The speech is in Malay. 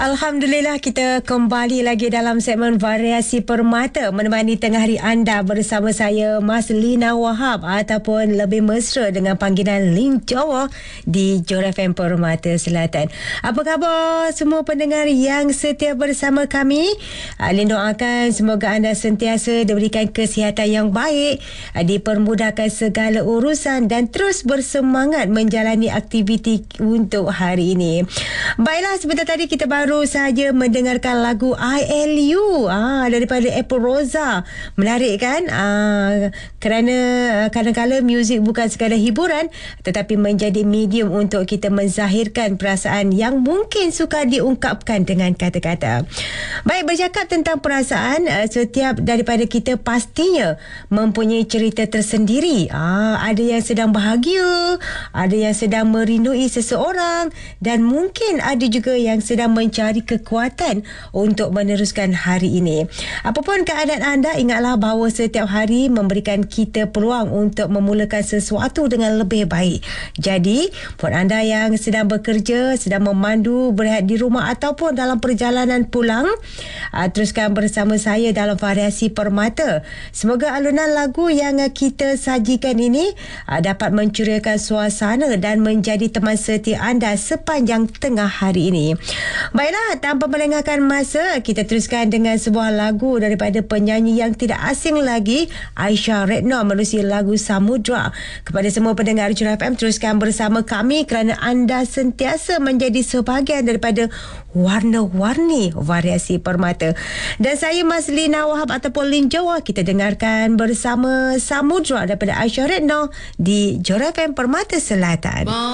Alhamdulillah, kita kembali lagi dalam segmen Variasi Permata menemani tengah hari anda bersama saya Mas Lina Wahab ataupun lebih mesra dengan panggilan Lin Jawa di Johor FM Permata Selatan. Apa khabar semua pendengar yang setia bersama kami? Lin doakan semoga anda sentiasa diberikan kesihatan yang baik, dipermudahkan segala urusan dan terus bersemangat menjalani aktiviti untuk hari ini. Baiklah, sebentar tadi kita baru saja mendengarkan lagu ILU daripada Apple Rosa. Menarik kan? Kerana kadang-kadang muzik bukan sekadar hiburan tetapi menjadi medium untuk kita menzahirkan perasaan yang mungkin sukar diungkapkan dengan kata-kata. Baik, bercakap tentang perasaan, setiap daripada kita pastinya mempunyai cerita tersendiri. Ada yang sedang bahagia, ada yang sedang merindui seseorang dan mungkin ada juga yang sedang mencari kekuatan untuk meneruskan hari ini. Apapun keadaan anda, ingatlah bahawa setiap hari memberikan kita peluang untuk memulakan sesuatu dengan lebih baik. Jadi, buat anda yang sedang bekerja, sedang memandu, berehat di rumah ataupun dalam perjalanan pulang, teruskan bersama saya dalam Variasi Permata. Semoga alunan lagu yang kita sajikan ini dapat mencuriakan suasana dan menjadi teman setia anda sepanjang tengah hari ini. Baiklah, tanpa melengahkan masa, kita teruskan dengan sebuah lagu daripada penyanyi yang tidak asing lagi, Aisyah Rednor, menerusi lagu Samudra. Kepada semua pendengar Johor FM, teruskan bersama kami kerana anda sentiasa menjadi sebahagian daripada warna-warni Variasi Permata. Dan saya Mas Lina Wahab ataupun Lin Jawa, kita dengarkan bersama Samudra daripada Aisyah Rednor di Johor FM Permata Selatan.